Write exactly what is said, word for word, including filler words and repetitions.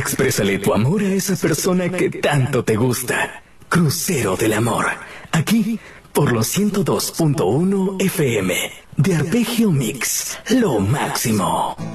Exprésale tu amor a esa persona que tanto te gusta. Crucero del Amor. Aquí, por los ciento dos punto uno F M. De Arpegio Mix. Lo máximo.